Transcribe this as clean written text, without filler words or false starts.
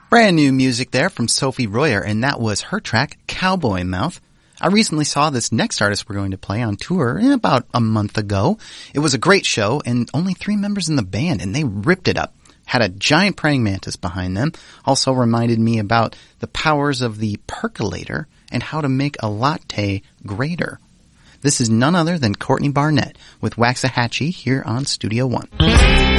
Brand new music there from Sophie Royer, and that was her track, Cowboy Mouth. I recently saw this next artist we're going to play on tour about a month ago. It was a great show, and only 3 members in the band, and they ripped it up. Had a giant praying mantis behind them. Also reminded me about the powers of the percolator and how to make a latte greater. This is none other than Courtney Barnett with Waxahachie here on Studio One.